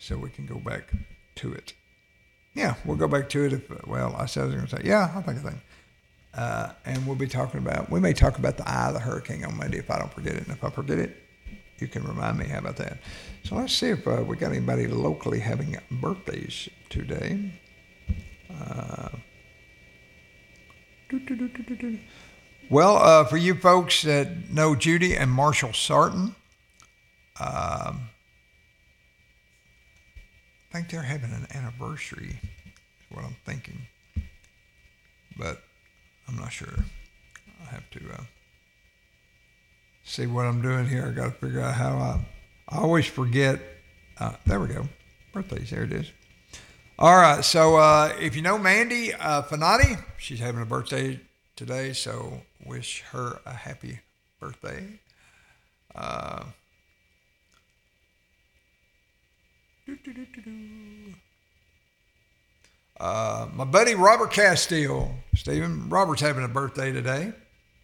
so we can go back to it. Yeah, we'll go back to it. I said I was going to say, yeah, I think. And we'll be we may talk about the eye of the hurricane on Monday if I don't forget it. And if I forget it, you can remind me. How about that? So let's see if we got anybody locally having birthdays today. Well, for you folks that know Judy and Marshall Sarton, I think they're having an anniversary, is what I'm thinking. But I'm not sure. I have to see what I'm doing here. I got to figure out how I always forget. There we go. Birthdays, there it is. All right, so if you know Mandy Fanati, she's having a birthday today, so wish her a happy birthday. My buddy Robert Castile, Stephen, Robert's having a birthday today.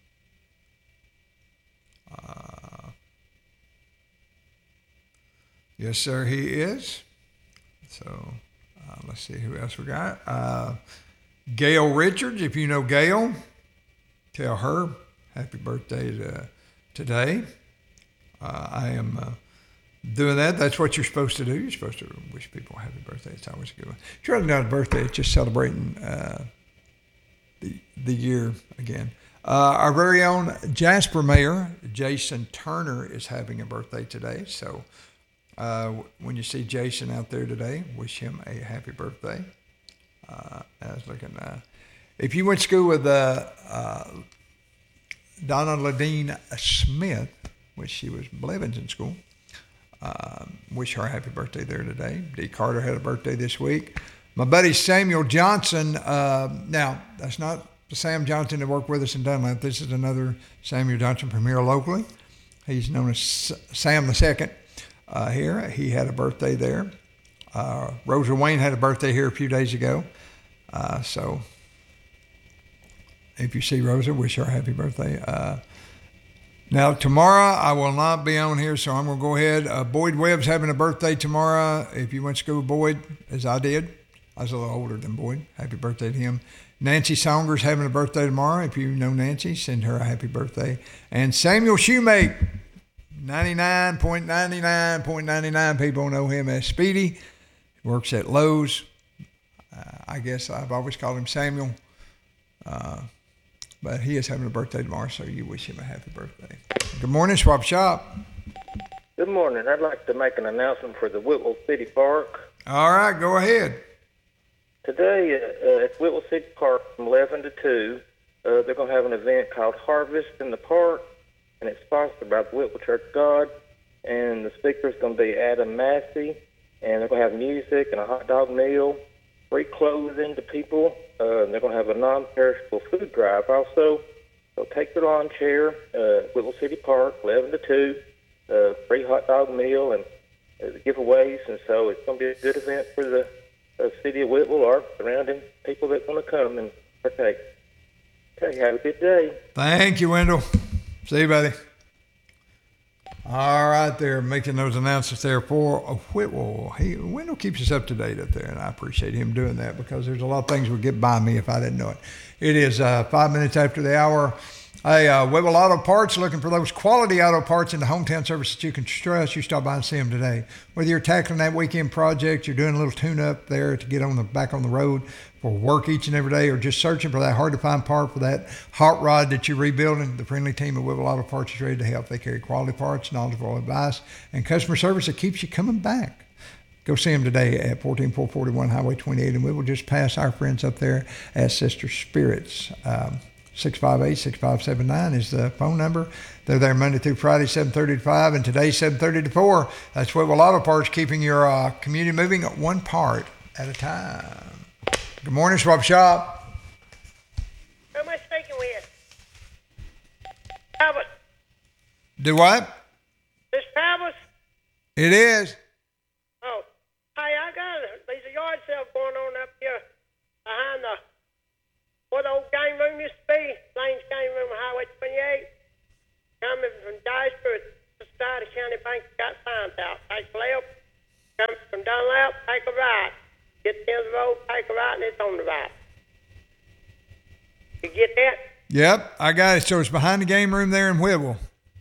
Yes, sir, he is. So let's see who else we got. Gail Richards, if you know Gail, tell her happy birthday today. I am doing that. That's what you're supposed to do. You're supposed to wish people a happy birthday. It's always a good one. It's really not a birthday. It's just celebrating the year again. Our very own Jasper Mayor, Jason Turner, is having a birthday today. So when you see Jason out there today, wish him a happy birthday. I was looking. If you went to school with Donna Ladine Smith, which she was Blevins in school, wish her a happy birthday there today. Dee Carter had a birthday this week. My buddy Samuel Johnson, now that's not the Sam Johnson that worked with us in Dunlap. This is another Samuel Johnson from here locally. He's known as Sam the Second here. He had a birthday there. Rosa Wayne had a birthday here a few days ago. So if you see Rosa, wish her a happy birthday. Now, tomorrow I will not be on here, so I'm going to go ahead. Boyd Webb's having a birthday tomorrow. If you went to school with Boyd, as I did, I was a little older than Boyd. Happy birthday to him. Nancy Songer's having a birthday tomorrow. If you know Nancy, send her a happy birthday. And Samuel Shoemake, 99.99.99 people know him as Speedy. He works at Lowe's. I guess I've always called him Samuel. But he is having a birthday tomorrow, so you wish him a happy birthday. Good morning, Swap Shop. Good morning. I'd like to make an announcement for the Whitwell City Park. All right, go ahead. Today at Whitwell City Park from 11 to 2, they're going to have an event called Harvest in the Park, and it's sponsored by the Whitwell Church of God. And the speaker is going to be Adam Massey, and they're going to have music and a hot dog meal, free clothing to people. They're going to have a non-perishable food drive also. So take your lawn chair, Whitwell City Park, 11 to 2, free hot dog meal and giveaways. And so it's going to be a good event for the city of Whitwell or surrounding people that want to come and partake. Okay, have a good day. Thank you, Wendell. See you, buddy. All right, they're making those announcements there for Whitwell. Wendell keeps us up to date up there, and I appreciate him doing that because there's a lot of things would get by me if I didn't know it. It is 5 minutes after the hour. Hey, Whitwell Auto Parts, looking for those quality auto parts in the hometown service that you can trust. You stop by and see them today. Whether you're tackling that weekend project, you're doing a little tune-up there to get back on the road for work each and every day, or just searching for that hard-to-find part for that hot rod that you're rebuilding, the friendly team at Whitwell Auto Parts is ready to help. They carry quality parts, knowledgeable advice, and customer service that keeps you coming back. Go see them today at 14441 Highway 28, and we will just pass our friends up there at Sister Spirits. 658-6579 is the phone number. They're there Monday through Friday, 7:30 to 5, and today, 7:30 to 4. That's Whitwell Auto Parts, keeping your community moving one part at a time. Good morning, Swap Shop. Who am I speaking with? Travis. Do what? This Travis? It is. Oh, hey, I got there's a yard sale going on up here behind where the old game room used to be, Lane's Game Room, Highway 28. Coming from Dyersburg, the side of County Bank, got signs out. Take left. Coming from Dunlap. left, take a right. Get to the end of the road, take a right, and it's on the right. You get that? Yep, I got it. So it's behind the game room there in Whitwell.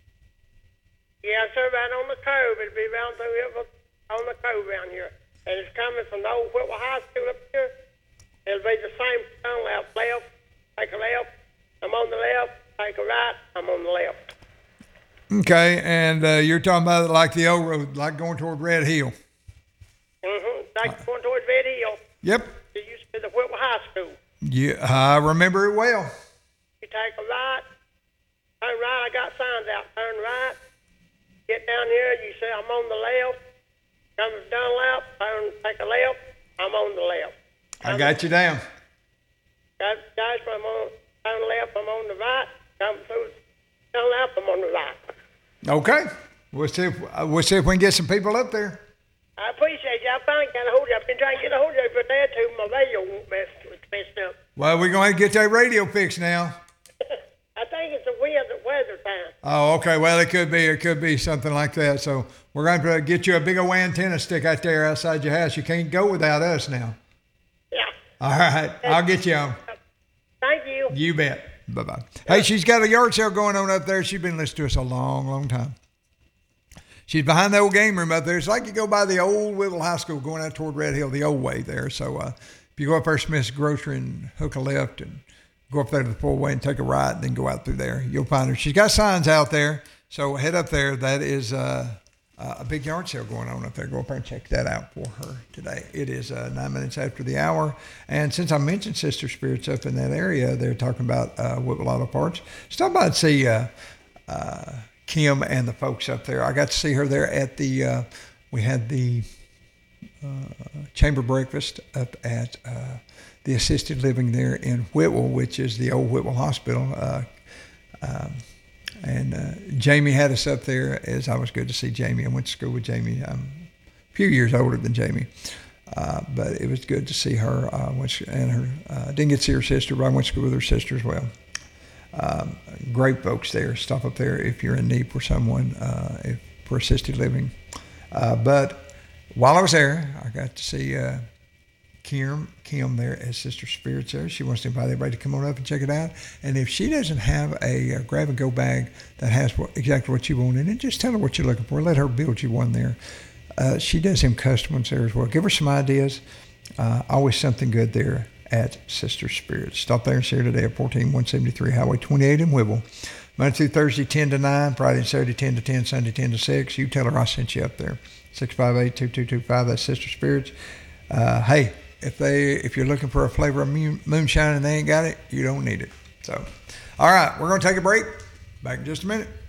Yes, sir, right on the curve. It'll be around through here, on the curve around here. And it's coming from the old Whitwell High School up here. It'll be the same turn left, take a left. I'm on the left, take a right, I'm on the left. Okay, and you're talking about like the old road, like going toward Red Hill. Like going towards Red Hill. Yep. It used to be the Whitwell High School. Yeah, I remember it well. You take a right, turn right, I got signs out, turn right. Get down here, you say I'm on the left. Come down left, take a left, I'm on the left. I got you down. Guys, I'm on turn left, I'm on the right. Come through, turn left, I'm on the right. Okay. We'll see if we can get some people up there. I appreciate you. I finally got a hold of you. I've been trying to get a hold of you for that too. My radio won't messed up. Well, we're going to get that radio fixed now. I think it's the weather time. Oh, okay. Well, it could be something like that. So we're going to get you a big old antenna stick out there outside your house. You can't go without us now. Yeah. All right. I'll get you on. Thank you. You bet. Bye-bye. Hey, she's got a yard sale going on up there. She's been listening to us a long, long time. She's behind the old game room up there. It's like you go by the old Whitwell High School going out toward Red Hill, the old way there. So if you go up there, Smith's Grocery, and hook a left and go up there to the four-way and take a right and then go out through there, you'll find her. She's got signs out there. So head up there. That is a big yard sale going on up there. Go up there and check that out for her today. It is 9 minutes after the hour. And since I mentioned Sister Spirits up in that area, they're talking about Whitwell Auto Parts. Stop by and see Kim and the folks up there. I got to see her there at the, we had the chamber breakfast up at the assisted living there in Whitwell, which is the old Whitwell Hospital. And Jamie had us up there, as I was good to see Jamie. I went to school with Jamie. I'm a few years older than Jamie. But it was good to see her. And her didn't get to see her sister, but I went to school with her sister as well. Great folks there. Stop up there if you're in need for someone for assisted living. But while I was there, I got to see Kim there at Sister Spirits there. She wants to invite everybody to come on up and check it out. And if she doesn't have a grab-and-go bag that has exactly what you want in it, just tell her what you're looking for. Let her build you one there. She does some custom ones there as well. Give her some ideas. Always something good there at Sister Spirits. Stop there and see her today at 14173 Highway 28 in Whitwell. Monday through Thursday, 10 to 9. Friday and Saturday, 10 to 10. Sunday, 10 to 6. You tell her I sent you up there. 658-2225. That's Sister Spirits. Hey, if you're looking for a flavor of moonshine and they ain't got it, you don't need it. So, all right, we're going to take a break. Back in just a minute.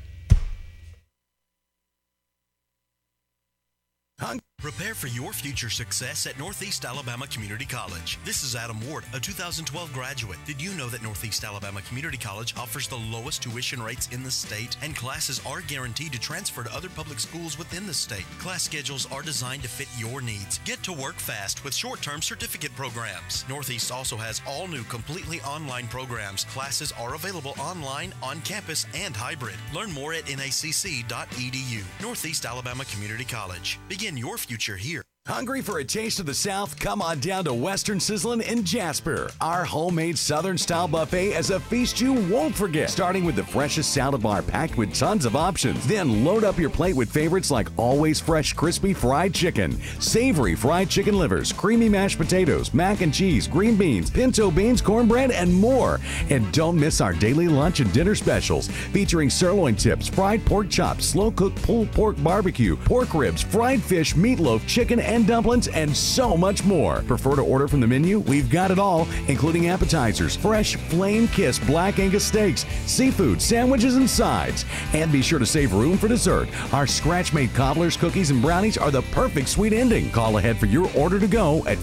Prepare for your future success at Northeast Alabama Community College. This is Adam Ward, a 2012 graduate. Did you know that Northeast Alabama Community College offers the lowest tuition rates in the state, and classes are guaranteed to transfer to other public schools within the state? Class schedules are designed to fit your needs. Get to work fast with short-term certificate programs. Northeast also has all new completely online programs. Classes are available online, on campus, and hybrid. Learn more at nacc.edu. Northeast Alabama Community College. Begin your future here. Hungry for a taste of the South? Come on down to Western Sizzlin' in Jasper. Our homemade Southern-style buffet is a feast you won't forget. Starting with the freshest salad bar packed with tons of options. Then load up your plate with favorites like always fresh crispy fried chicken, savory fried chicken livers, creamy mashed potatoes, mac and cheese, green beans, pinto beans, cornbread, and more. And don't miss our daily lunch and dinner specials featuring sirloin tips, fried pork chops, slow-cooked pulled pork barbecue, pork ribs, fried fish, meatloaf, chicken, and dumplings, and so much more. Prefer to order from the menu? We've got it all, including appetizers, fresh flame-kissed black Angus steaks, seafood, sandwiches, and sides. And be sure to save room for dessert. Our scratch-made cobblers, cookies, and brownies are the perfect sweet ending. Call ahead for your order to go at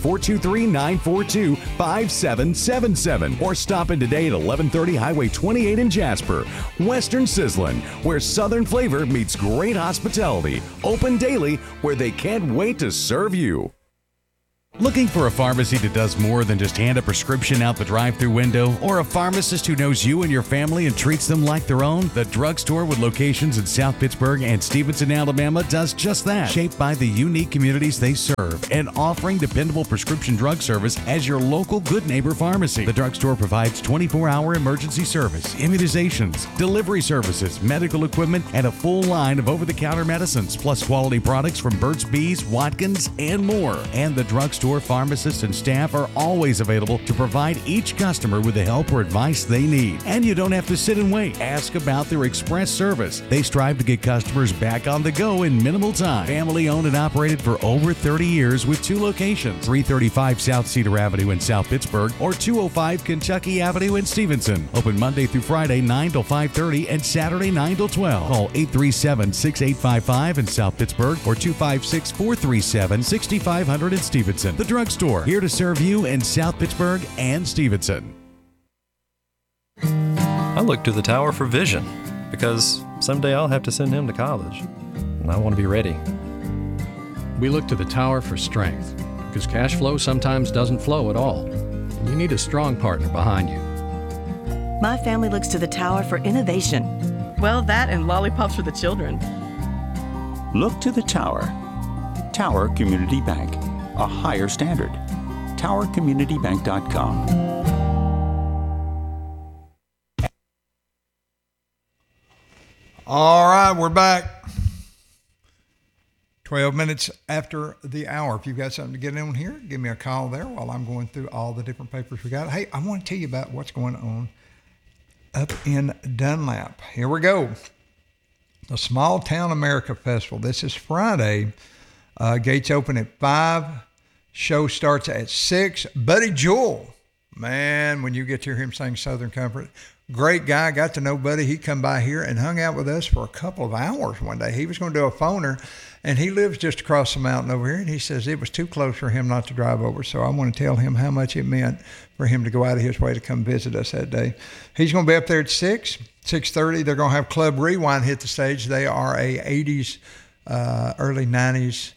423-942-5777 or stop in today at 1130 Highway 28 in Jasper. Western Sizzlin', where Southern flavor meets great hospitality. Open daily, where they can't wait to serve you. Looking for a pharmacy that does more than just hand a prescription out the drive-thru window, or a pharmacist who knows you and your family and treats them like their own? The drugstore with locations in South Pittsburgh and Stevenson, Alabama does just that. Shaped by the unique communities they serve and offering dependable prescription drug service as your local good neighbor pharmacy. The drugstore provides 24-hour emergency service, immunizations, delivery services, medical equipment, and a full line of over-the-counter medicines, plus quality products from Burt's Bees, Watkins, and more. And the drugstore pharmacists and staff are always available to provide each customer with the help or advice they need. And you don't have to sit and wait. Ask about their express service. They strive to get customers back on the go in minimal time. Family owned and operated for over 30 years with 2 locations, 335 South Cedar Avenue in South Pittsburgh or 205 Kentucky Avenue in Stevenson. Open Monday through Friday 9 till 5:30 and Saturday 9 till 12. Call 837-6855 in South Pittsburgh or 256-437-6500 in Stevenson. The drugstore, here to serve you in South Pittsburgh and Stevenson. I look to the tower for vision because someday I'll have to send him to college, and I want to be ready. We look to the tower for strength because cash flow sometimes doesn't flow at all. And you need a strong partner behind you. My family looks to the tower for innovation. Well, that and lollipops for the children. Look to the tower. Tower Community Bank. A higher standard. TowerCommunityBank.com. All right, we're back. 12 minutes after the hour. If you've got something to get in here, give me a call there while I'm going through all the different papers we got. Hey, I want to tell you about what's going on up in Dunlap. Here we go. The Small Town America Festival. This is Friday. Gates open at 5. Show starts at 6. Buddy Jewell, man, when you get to hear him sing Southern Comfort, great guy. Got to know Buddy. He come by here and hung out with us for a couple of hours one day. He was going to do a phoner, and he lives just across the mountain over here, and he says it was too close for him not to drive over. So I want to tell him how much it meant for him to go out of his way to come visit us that day. He's going to be up there at 6:30. They're going to have Club Rewind hit the stage. They are a 80s, early 90s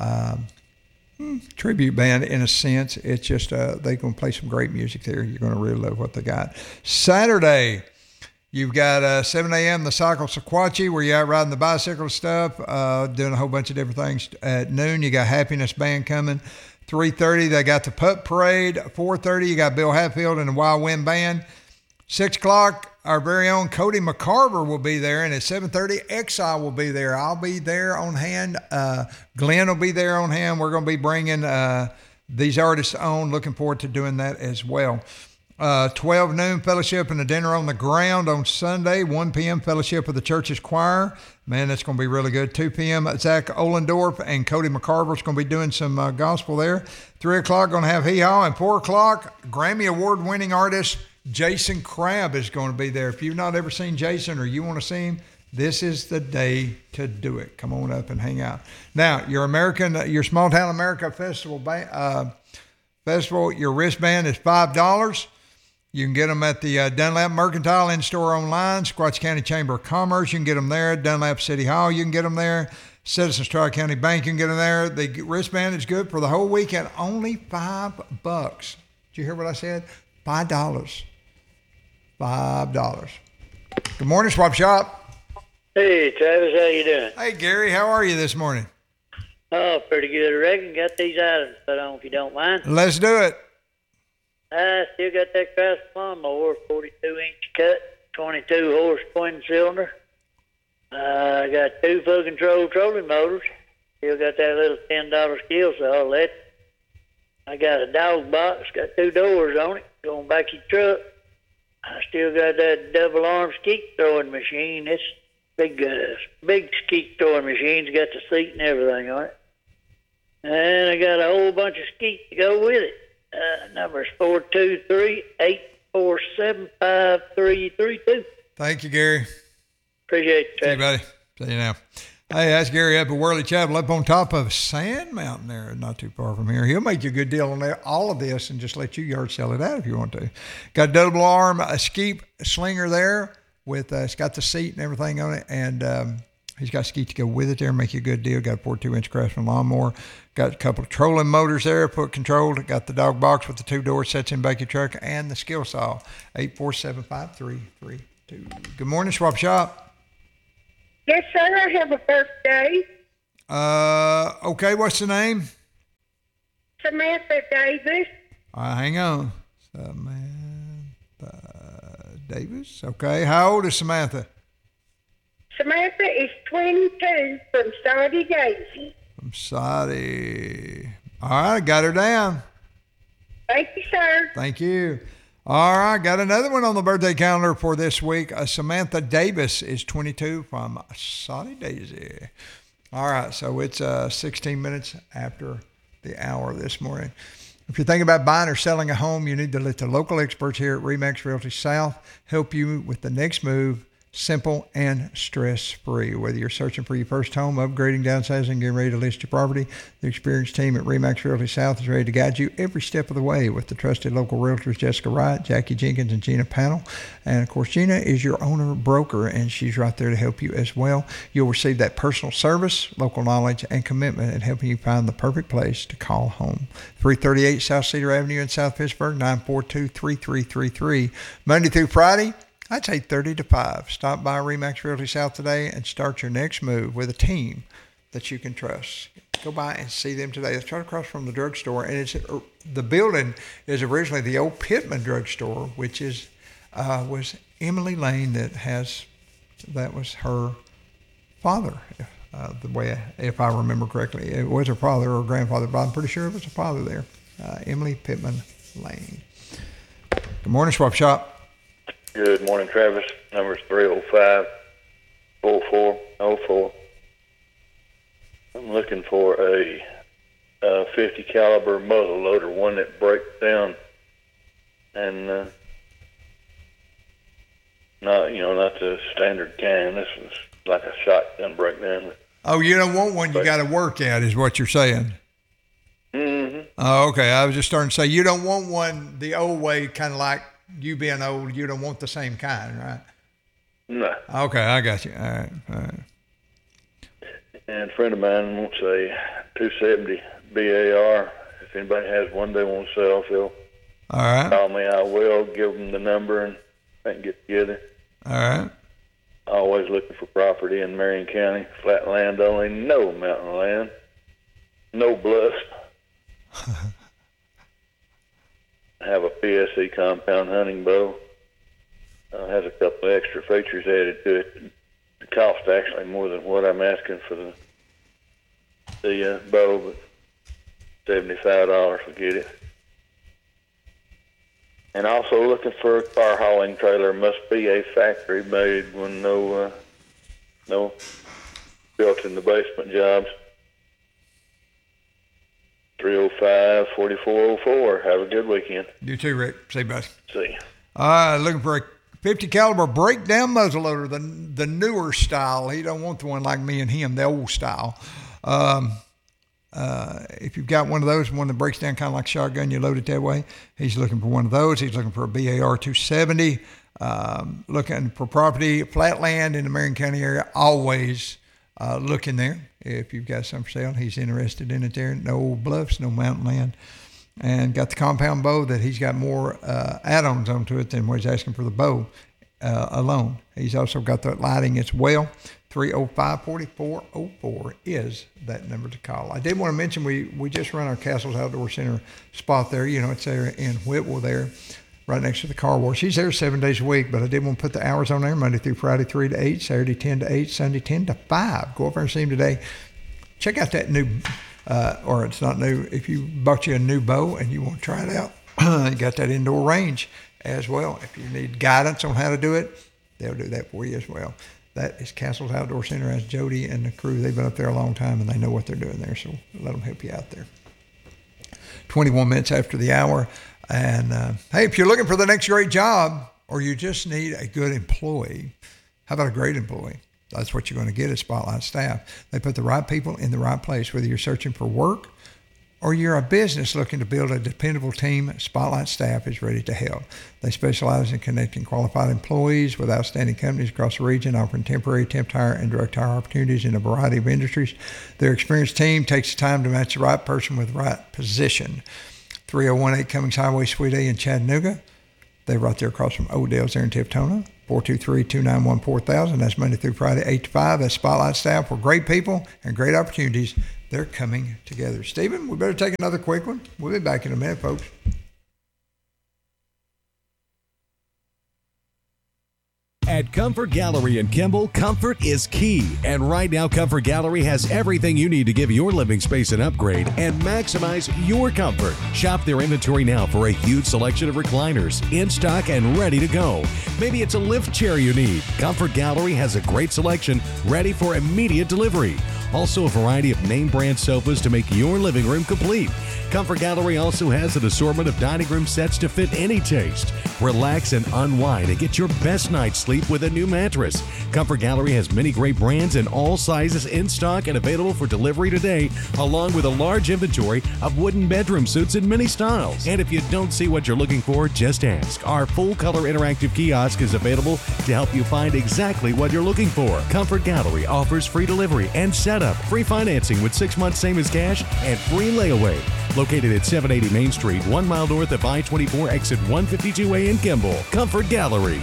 tribute band in a sense. It's just they're going to play some great music there. You're going to really love what they got. Saturday, you've got 7 a.m. the Cycle Sequatchie, where you're out riding the bicycle stuff, doing a whole bunch of different things. At noon, you got Happiness Band coming. 3:30, they got the Pup Parade. 4:30, you got Bill Hatfield and the Wild Wind Band. 6 o'clock, our very own Cody McCarver will be there, and at 7:30, Exile will be there. I'll be there on hand. Glenn will be there on hand. We're going to be bringing these artists on. Looking forward to doing that as well. 12 noon, fellowship and a dinner on the ground on Sunday. 1 p.m., fellowship of the church's choir. Man, that's going to be really good. 2 p.m., Zach Ollendorf and Cody McCarver's going to be doing some gospel there. 3 o'clock, going to have Hee Haw. And 4 o'clock, Grammy Award-winning artist Jason Crabb is going to be there. If you've not ever seen Jason or you want to see him, this is the day to do it. Come on up and hang out. Now, your Small Town America Festival, your wristband is $5. You can get them at the Dunlap Mercantile in-store online, Squatch County Chamber of Commerce. You can get them there. Dunlap City Hall, you can get them there. Citizens Tri-County Bank, you can get them there. The wristband is good for the whole weekend. Only $5. Did you hear what I said? $5. $5. Good morning, Swap Shop. Hey, Travis, how you doing? Hey, Gary, how are you this morning? Oh, pretty good, I reckon. Got these items put on, if you don't mind. Let's do it. I still got that Craftsman lawnmower, 42-inch cut, 22-horse twin-cylinder. I got 2 full-control trolling motors. Still got that little $10 skill saw left. I got a dog box, got 2 doors on it, going back your truck. I still got that double-arm skeet throwing machine. It's big skeet throwing machine's got the seat and everything on it. And I got a whole bunch of skeet to go with it. Number's 423-847-5332. Thank you, Gary. Appreciate it, See you, buddy. See you now. Hey, that's Gary up at Worley Chapel up on top of Sand Mountain there, not too far from here. He'll make you a good deal on all of this and just let you yard sell it out if you want to. Got a double arm, a skeet slinger there with, it's got the seat and everything on it, and He's got skis to go with it there, make you a good deal. Got a 42-inch Craftsman lawnmower. Got a couple of trolling motors there, foot controlled. Got the dog box with the 2 doors, sets in back your truck, and the skill saw. 847-5332. Good morning, Swap Shop. Yes, sir. I have a birthday. Okay, what's the name? Samantha Davis. All right, hang on. Samantha Davis. Okay, how old is Samantha? Samantha is 22 from Saudi Daisy. From Saudi. All right, got her down. Thank you, sir. Thank you. All right, got another one on the birthday calendar for this week. Samantha Davis is 22 from Saudi Daisy. All right, so it's 16 minutes after the hour this morning. If you're thinking about buying or selling a home, you need to let the local experts here at RE/MAX Realty South help you with the next move, simple and stress-free. Whether you're searching for your first home, upgrading, downsizing, getting ready to list your property, the experienced team at RE/MAX Realty South is ready to guide you every step of the way with the trusted local realtors Jessica Wright, Jackie Jenkins, and Gina Panel. And, of course, Gina is your owner broker, and she's right there to help you as well. You'll receive that personal service, local knowledge, and commitment in helping you find the perfect place to call home. 338 South Cedar Avenue in South Pittsburgh, 942-3333. Monday through Friday, I'd say 30 to 5. Stop by RE/MAX Realty South today and start your next move with a team that you can trust. Go by and see them today. It's right across from the drugstore, and the building is originally the old Pittman drugstore, which was Emily Lane that was her father, if I remember correctly. It was her father or grandfather, but I'm pretty sure it was her father there, Emily Pittman Lane. Good morning, Swap Shop. Good morning, Travis. Number is 305-4404. I'm looking for a 50 caliber muzzle loader, one that breaks down and not the standard can. This was like a shotgun breakdown. Oh, you don't want one you got to work at, is what you're saying. Mm-hmm. Oh, okay. I was just starting to say you don't want one the old way, kind of like you being old. You don't want the same kind, right? No. Okay, I got you. All right. And a friend of mine wants a 270 BAR. If anybody has one they want to sell, Phil, all right, call me. I will give them the number and they can get together. All right. Always looking for property in Marion County. Flat land only, no mountain land, no bluffs. I have a PSE compound hunting bow. Has a couple of extra features added to it. The cost actually more than what I'm asking for the bow, but $75 will get it. And also looking for a car hauling trailer. Must be a factory made one, no built in the basement jobs. 305-4404. Have a good weekend. You too, Rick. See you, buddy. See you. Looking for a 50 caliber breakdown muzzleloader, the newer style. He don't want the one like me and him, the old style. If you've got one of those, one that breaks down kind of like a shotgun, you load it that way. He's looking for one of those. He's looking for a BAR 270. Looking for property, flat land in the Marion County area. Always looking there. If you've got some for sale, he's interested in it there. No bluffs, no mountain land. And got the compound bow that he's got more add-ons onto it than what he's asking for the bow alone. He's also got the lighting as well. 305-4404 is that number to call. I did want to mention we just run our Castles Outdoor Center spot there. You know, it's there in Whitwell there, right next to the car wash. He's there 7 days a week, but I did want to put the hours on there, Monday through Friday, 3 to 8, Saturday 10 to 8, Sunday 10 to 5. Go over and see him today. Check out that new, or it's not new, if you bought you a new bow and you want to try it out, you got that indoor range as well. If you need guidance on how to do it, they'll do that for you as well. That is Castles Outdoor Center. As Jody and the crew, they've been up there a long time and they know what they're doing there, so let them help you out there. 21 minutes after the hour. And hey, if you're looking for the next great job or you just need a good employee, how about a great employee? That's what you're going to get at Spotlight Staff. They put the right people in the right place, whether you're searching for work or you're a business looking to build a dependable team, Spotlight Staff is ready to help. They specialize in connecting qualified employees with outstanding companies across the region, offering temporary, temp hire, and direct hire opportunities in a variety of industries. Their experienced team takes the time to match the right person with the right position. 3018 Cummings Highway, Suite A in Chattanooga. They're right there across from Odell's there in Tiptona. 423-291-4000. That's Monday through Friday, 8 to 5. That's Spotlight Staff. We're great people and great opportunities. They're coming together. Stephen, we better take another quick one. We'll be back in a minute, folks. At Comfort Gallery in Kimball, comfort is key. And right now, Comfort Gallery has everything you need to give your living space an upgrade and maximize your comfort. Shop their inventory now for a huge selection of recliners in stock and ready to go. Maybe it's a lift chair you need. Comfort Gallery has a great selection ready for immediate delivery. Also, a variety of name brand sofas to make your living room complete. Comfort Gallery also has an assortment of dining room sets to fit any taste. Relax and unwind and get your best night's sleep with a new mattress. Comfort Gallery has many great brands in all sizes in stock and available for delivery today, along with a large inventory of wooden bedroom suits in many styles. And if you don't see what you're looking for, just ask. Our full-color interactive kiosk is available to help you find exactly what you're looking for. Comfort Gallery offers free delivery and setup, free financing with 6 months same as cash, and free layaway. Located at 780 Main Street, 1 mile north of I-24, exit 152A in Kimball. Comfort Gallery.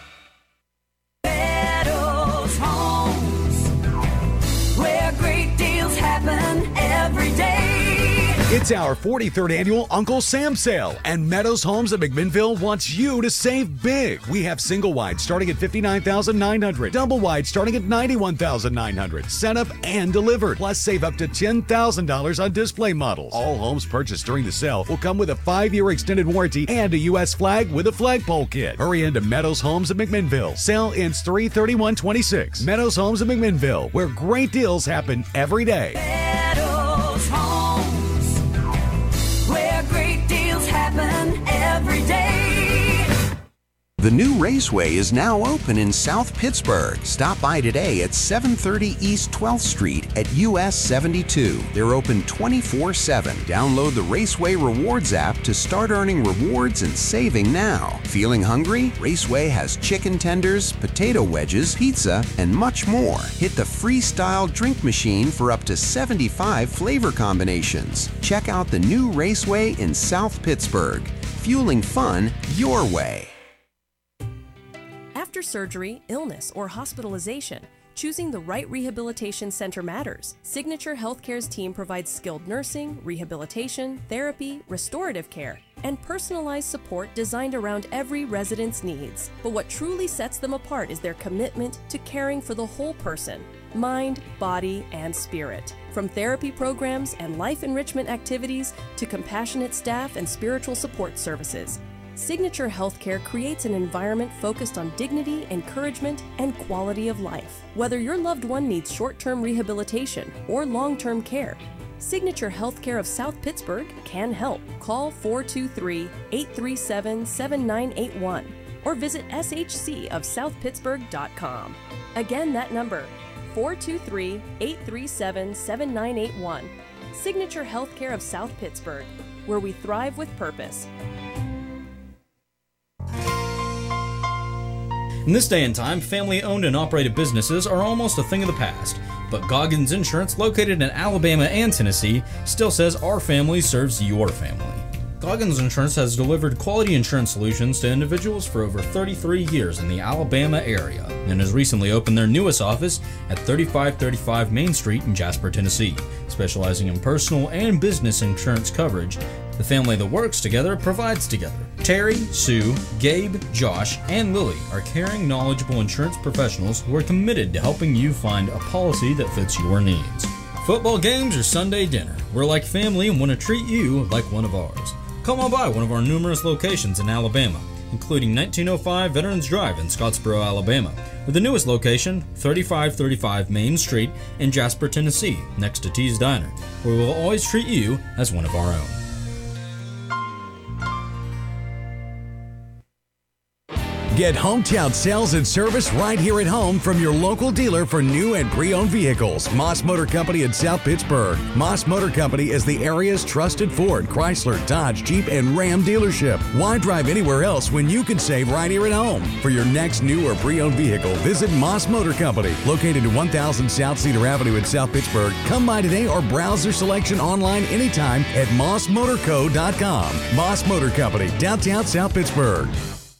Meadows Homes, where great deals happen every day. It's our 43rd annual Uncle Sam sale, and Meadows Homes of McMinnville wants you to save big. We have single wide starting at $59,900, double wide starting at $91,900, set up and delivered. Plus, save up to $10,000 on display models. All homes purchased during the sale will come with a 5-year extended warranty and a U.S. flag with a flagpole kit. Hurry into Meadows Homes of McMinnville. Sale ends 3/31/26. Meadows Homes of McMinnville, where great deals happen every day. Meadows Homes, where great deals happen every day. The new Raceway is now open in South Pittsburgh. Stop by today at 730 East 12th Street at US 72. They're open 24/7. Download the Raceway Rewards app to start earning rewards and saving now. Feeling hungry? Raceway has chicken tenders, potato wedges, pizza, and much more. Hit the freestyle drink machine for up to 75 flavor combinations. Check out the new Raceway in South Pittsburgh. Fueling fun your way. After surgery, illness, or hospitalization, choosing the right rehabilitation center matters. Signature Healthcare's team provides skilled nursing, rehabilitation, therapy, restorative care, and personalized support designed around every resident's needs. But what truly sets them apart is their commitment to caring for the whole person, mind, body, and spirit. From therapy programs and life enrichment activities to compassionate staff and spiritual support services, Signature Healthcare creates an environment focused on dignity, encouragement, and quality of life. Whether your loved one needs short-term rehabilitation or long-term care, Signature Healthcare of South Pittsburgh can help. Call 423-837-7981 or visit shcofsouthpittsburgh.com. Again, that number, 423-837-7981. Signature Healthcare of South Pittsburgh, where we thrive with purpose. In this day and time, family-owned and operated businesses are almost a thing of the past. But Goggins Insurance, located in Alabama and Tennessee, still says our family serves your family. Goggins Insurance has delivered quality insurance solutions to individuals for over 33 years in the Alabama area and has recently opened their newest office at 3535 Main Street in Jasper, Tennessee, specializing in personal and business insurance coverage. The family that works together provides together. Terry, Sue, Gabe, Josh, and Lily are caring, knowledgeable insurance professionals who are committed to helping you find a policy that fits your needs. Football games or Sunday dinner, we're like family and want to treat you like one of ours. Come on by one of our numerous locations in Alabama, including 1905 Veterans Drive in Scottsboro, Alabama, or the newest location, 3535 Main Street in Jasper, Tennessee, next to T's Diner, where we will always treat you as one of our own. Get hometown sales and service right here at home from your local dealer for new and pre-owned vehicles. Moss Motor Company in South Pittsburgh. Moss Motor Company is the area's trusted Ford, Chrysler, Dodge, Jeep, and Ram dealership. Why drive anywhere else when you can save right here at home? For your next new or pre-owned vehicle, visit Moss Motor Company, located at 1000 South Cedar Avenue in South Pittsburgh. Come by today or browse their selection online anytime at mossmotorco.com. Moss Motor Company, downtown South Pittsburgh.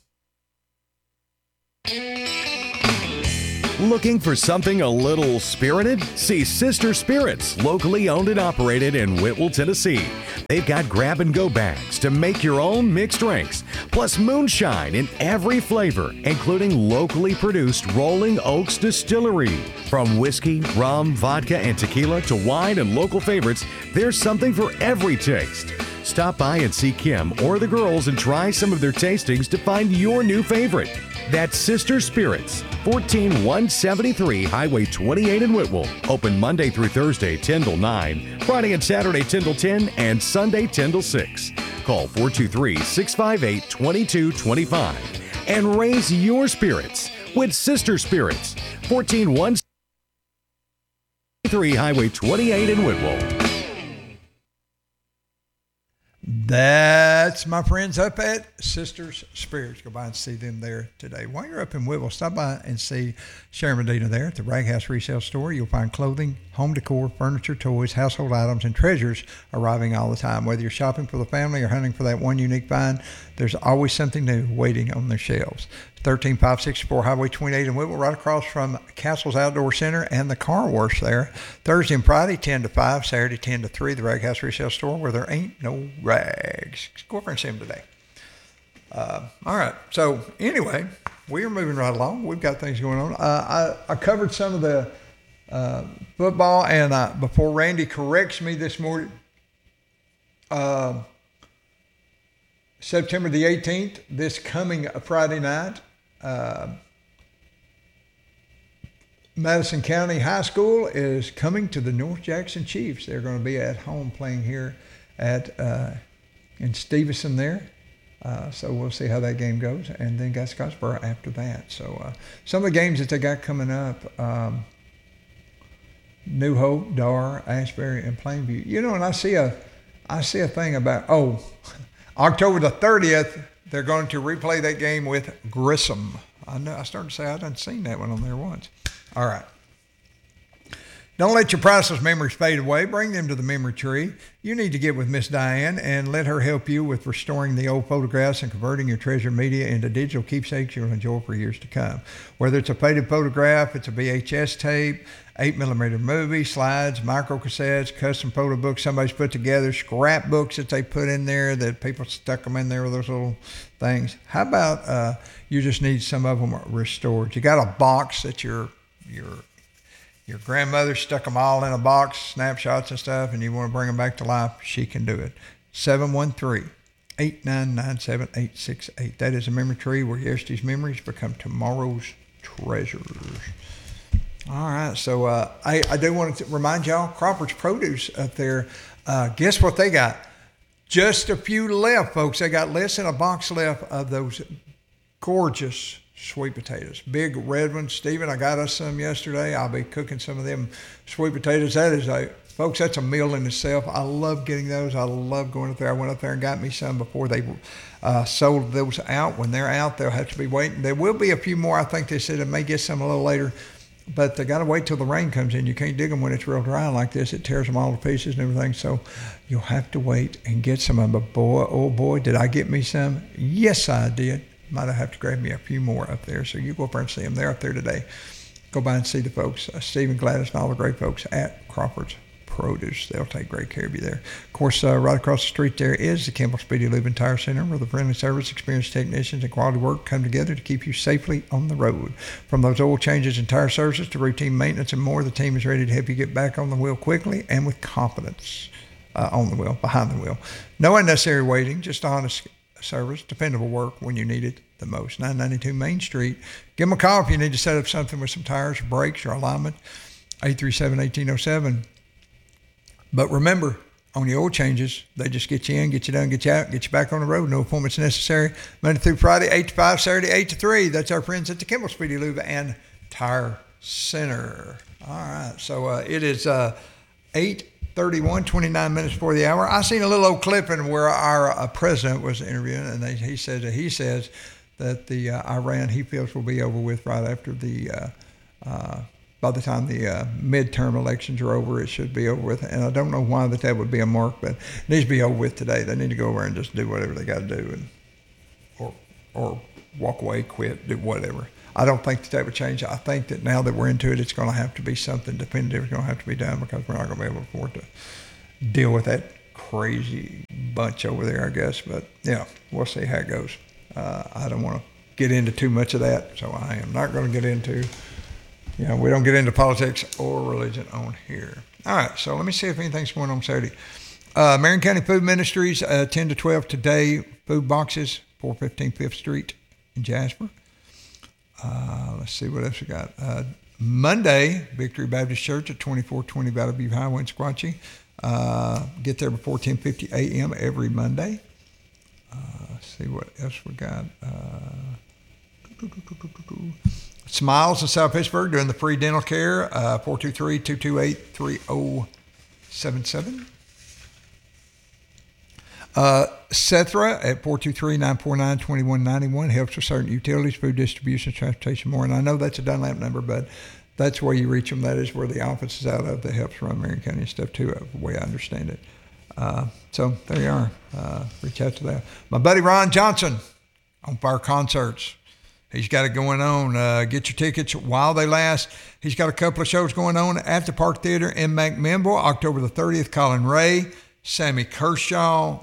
Looking for something a little spirited? See Sister Spirits, locally owned and operated in Whitwell, Tennessee. They've got grab-and-go bags to make your own mixed drinks, plus moonshine in every flavor, including locally produced Rolling Oaks Distillery. From whiskey, rum, vodka, and tequila to wine and local favorites, there's something for every taste. Stop by and see Kim or the girls and try some of their tastings to find your new favorite. That's Sister Spirits, 14173 Highway 28 in Whitwell. Open Monday through Thursday, 10 till 9, Friday and Saturday, 10 till 10, and Sunday, 10 till 6. Call 423-658-2225 and raise your spirits with Sister Spirits, 14173 Highway 28 in Whitwell. That's my friends up at Sisters Spirits. Go by and see them there today. While you're up in Whitwell, stop by and see Sharon Medina there at the Rag House Resale Store. You'll find clothing, home decor, furniture, toys, household items, and treasures arriving all the time. Whether you're shopping for the family or hunting for that one unique find, there's always something new waiting on their shelves. 13564 Highway 28 in Whitwell, right across from Castle's Outdoor Center and the car wash there. Thursday and Friday, 10 to 5, Saturday, 10 to 3, the Rag House Resale Store, where there ain't no rags. Go over and see them today. All right. So anyway, we are moving right along. We've got things going on. I covered some of the football, and before Randy corrects me this morning, September the 18th, this coming Friday night, Madison County High School is coming to the North Jackson Chiefs. They're going to be at home playing here at in Stevenson there. So we'll see how that game goes. And then got Scottsboro after that. So some of the games that they got coming up, New Hope, Dar, Ashbury, and Plainview. You know, and I see a thing about, October the 30th, they're going to replay that game with Grissom. I know. I started to say I done seen that one on there once. All right. Don't let your priceless memories fade away. Bring them to the memory tree. You need to get with Miss Diane and let her help you with restoring the old photographs and converting your treasured media into digital keepsakes you'll enjoy for years to come. Whether it's a faded photograph, it's a VHS tape, 8mm movie, slides, microcassettes, custom photo books somebody's put together, scrapbooks that they put in there that people stuck them in there with those little things. How about you just need some of them restored? You got a box that your grandmother stuck them all in a box, snapshots and stuff, and you want to bring them back to life, she can do it. 713-899-7868. That is a memory tree where yesterday's memories become tomorrow's treasures. All right, so I do want to remind y'all, Crawford's Produce up there, guess what they got? Just a few left, folks. They got less than a box left of those gorgeous sweet potatoes. Big red ones. Stephen, I got us some yesterday. I'll be cooking some of them sweet potatoes. Folks, that's a meal in itself. I love getting those. I love going up there. I went up there and got me some before they sold those out. When they're out, they'll have to be waiting. There will be a few more. I think they said I may get some a little later. But they got to wait till the rain comes in. You can't dig them when it's real dry like this. It tears them all to pieces and everything. So you'll have to wait and get some of them. But boy, oh boy, did I get me some? Yes, I did. Might have to grab me a few more up there. So you go up there and see them. They're up there today. Go by and see the folks, Steve and Gladys and all the great folks at Crawford's Produce. They'll take great care of you there. Of course, right across the street there is the Kimball Speedy Living Tire Center, where the friendly service, experienced technicians, and quality work come together to keep you safely on the road. From those oil changes and tire services to routine maintenance and more, the team is ready to help you get back on the wheel quickly and with confidence. On the wheel, behind the wheel. No unnecessary waiting, just honest service, dependable work when you need it the most. 992 Main Street. Give them a call if you need to set up something with some tires, brakes, or alignment. 837-1807. But remember, on the oil changes. They just get you in, get you done, get you out, get you back on the road. No appointments necessary. Monday through Friday, 8 to 5, Saturday, 8 to 3. That's our friends at the Kimball Speedy Lube and Tire Center. All right, so it is 8:31, 29 minutes before the hour. I seen a little old clipping where our president was interviewing, and he says that the Iran he feels will be over with right after the by the time the midterm elections are over. It should be over with, and I don't know why that would be a mark, but it needs to be over with today. They need to go over and just do whatever they got to do, and or walk away, quit, do whatever. I don't think that would change. I think that now that we're into it, it's going to have to be something definitive. It's going to have to be done because we're not going to be able to afford to deal with that crazy bunch over there, I guess. But yeah, we'll see how it goes. I don't want to get into too much of that, so I am not going to get into. We don't get into politics or religion on here. All right, so let me see if anything's going on Saturday. Marion County Food Ministries, 10 to 12 today, food boxes, 415 5th Street in Jasper. Let's see what else we got. Monday, Victory Baptist Church at 2420 Valley View Highway in Squatchy. Get there before 10:50 a.m. every Monday. Let's see what else we got. Smiles in South Pittsburgh doing the free dental care, 423-228-3077. Sethra at 423-949-2191 helps with certain utilities, food distribution, transportation, more. And I know that's a Dunlap number, but that's where you reach them. That is where the office is out of that helps run Marion County and stuff too, the way I understand it. So there you are. Reach out to that. My buddy Ron Johnson on Fire Concerts. He's got it going on. Get your tickets while they last. He's got a couple of shows going on at the Park Theater in McMinnville, October the 30th. Colin Ray, Sammy Kershaw,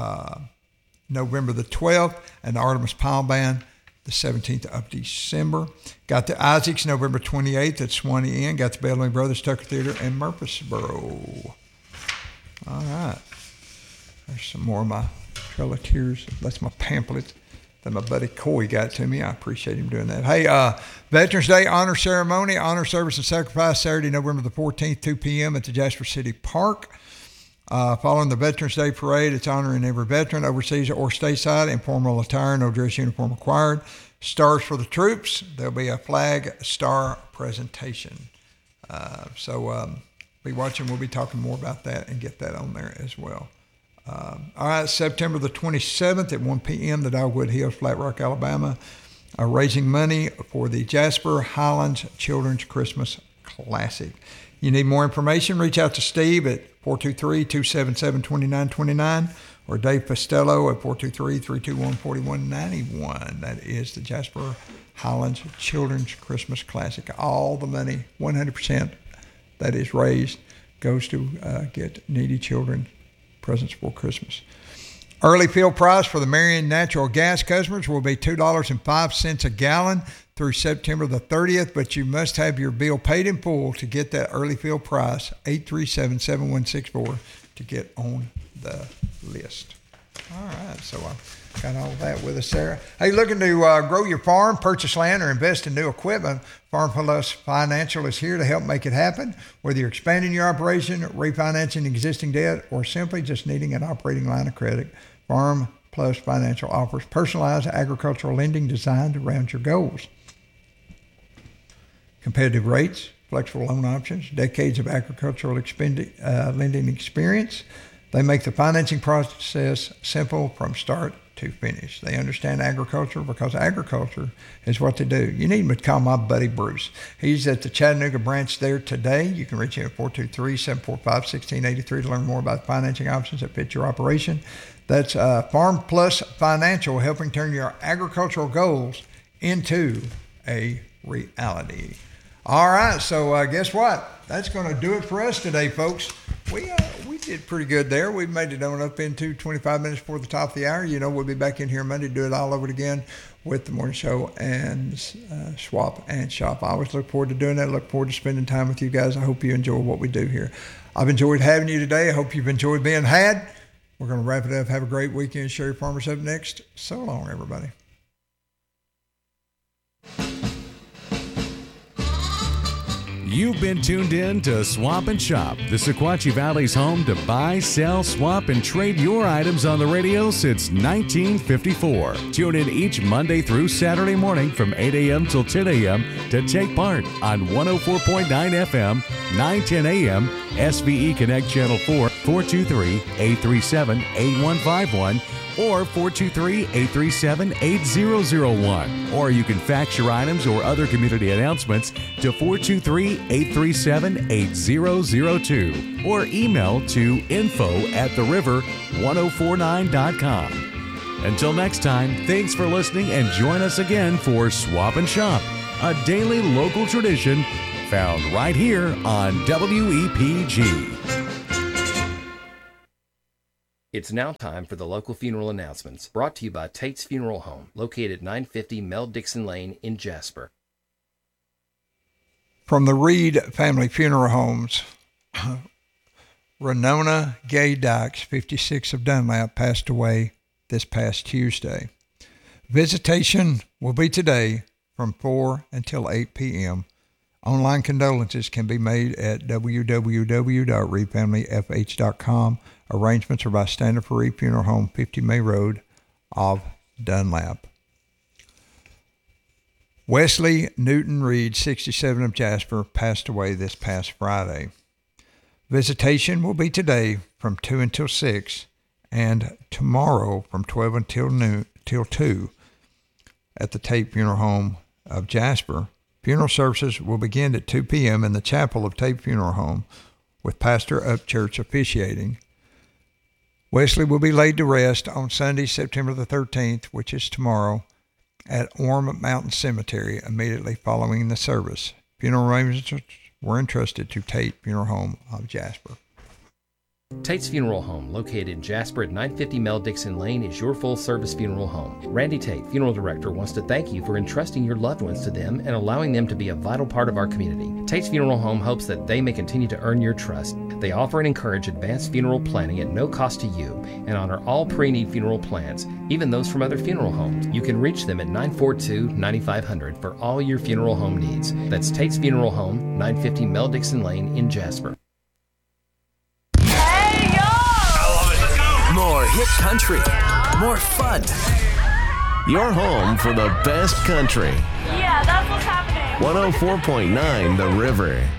November the 12th, and the Artemis Pyle Band, the 17th of December. Got the Isaacs, November 28th at Swanee Inn. Got the Bellamy Brothers Tucker Theater in Murfreesboro. All right. There's some more of my Trail of Tears. That's my pamphlet that my buddy Coy got to me. I appreciate him doing that. Hey, Veterans Day Honor Ceremony, Honor Service and Sacrifice, Saturday, November the 14th, 2 p.m. at the Jasper City Park. Following the Veterans Day Parade, it's honoring every veteran, overseas or stateside, in formal attire, no dress uniform required. Stars for the troops. There'll be a flag star presentation. So be watching. We'll be talking more about that and get that on there as well. All right, September the 27th at 1 p.m., the Dogwood Hills, Flat Rock, Alabama, raising money for the Jasper Highlands Children's Christmas Classic. You need more information, reach out to Steve at 423-277-2929 or Dave Costello at 423-321-4191. That is the Jasper Highlands Children's Christmas Classic. All the money, 100% that is raised, goes to get needy children presents for Christmas. Early fill price for the Marion Natural Gas customers will be $2.05 a gallon through September the 30th, but you must have your bill paid in full to get that early fill price, 837-7164, to get on the list. All right, so I got all that with us, Sarah. Hey, looking to grow your farm, purchase land, or invest in new equipment, Farm Plus Financial is here to help make it happen. Whether you're expanding your operation, refinancing existing debt, or simply just needing an operating line of credit, Farm Plus Financial offers personalized agricultural lending designed around your goals. Competitive rates, flexible loan options, decades of agricultural lending experience. They make the financing process simple from start to finish. They understand agriculture because agriculture is what they do. You need to call my buddy Bruce. He's at the Chattanooga branch there today. You can reach him at 423-745-1683 to learn more about financing options that fit your operation. That's Farm Plus Financial, helping turn your agricultural goals into a reality. All right, so guess what? That's going to do it for us today, folks. We did pretty good there. We made it on up into 25 minutes before the top of the hour. You know, we'll be back in here Monday to do it all over again with the morning show and Swap and Shop. I always look forward to doing that. Look forward to spending time with you guys. I hope you enjoy what we do here. I've enjoyed having you today. I hope you've enjoyed being had. We're going to wrap it up. Have a great weekend. Sherry Farmer's up next. So long, everybody. You've been tuned in to Swap and Shop, the Sequatchie Valley's home to buy, sell, swap, and trade your items on the radio since 1954. Tune in each Monday through Saturday morning from 8 a.m. till 10 a.m. to take part on 104.9 FM, 910 a.m., SVE Connect Channel 4, 423-837-8151, or 423-837-8001. Or you can fax your items or other community announcements to 423-837-8002. Or email to info@theriver1049.com. Until next time, thanks for listening and join us again for Swap and Shop, a daily local tradition found right here on WEPG. It's now time for the local funeral announcements, brought to you by Tate's Funeral Home, located at 950 Mel Dixon Lane in Jasper. From the Reed Family Funeral Homes, Renona Gay Dykes, 56 of Dunlap, passed away this past Tuesday. Visitation will be today from 4 until 8 p.m. Online condolences can be made at www.reedfamilyfh.com. Arrangements are by Standard for Reed Funeral Home, 50 May Road of Dunlap. Wesley Newton Reed, 67 of Jasper, passed away this past Friday. Visitation will be today from 2 until 6 and tomorrow from 12 until 2 at the Tate Funeral Home of Jasper. Funeral services will begin at 2 p.m. in the chapel of Tate Funeral Home with Pastor Upchurch officiating. Wesley will be laid to rest on Sunday, September the 13th, which is tomorrow, at Orm Mountain Cemetery immediately following the service. Funeral arrangements were entrusted to Tate Funeral Home of Jasper. Tate's Funeral Home, located in Jasper at 950 Mel Dixon Lane, is your full-service funeral home. Randy Tate, funeral director, wants to thank you for entrusting your loved ones to them and allowing them to be a vital part of our community. Tate's Funeral Home hopes that they may continue to earn your trust. They offer and encourage advanced funeral planning at no cost to you and honor all pre-need funeral plans, even those from other funeral homes. You can reach them at 942-9500 for all your funeral home needs. That's Tate's Funeral Home, 950 Mel Dixon Lane in Jasper. More hit country, more fun. Your home for the best country. Yeah, that's what's happening. 104.9 The River.